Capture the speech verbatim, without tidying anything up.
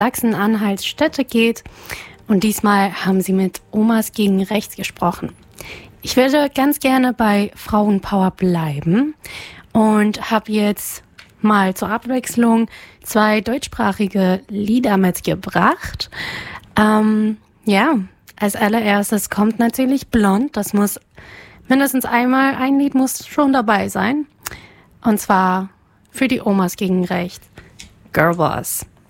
Sachsen-Anhalts Städte geht. Und diesmal haben sie mit Omas gegen Rechts gesprochen. Ich würde ganz gerne bei Frauenpower bleiben und habe jetzt mal zur Abwechslung zwei deutschsprachige Lieder mitgebracht. Ähm, ja, als allererstes kommt natürlich Blond. Das muss mindestens einmal, ein Lied muss schon dabei sein. Und zwar für die Omas gegen Rechts, Girlboss.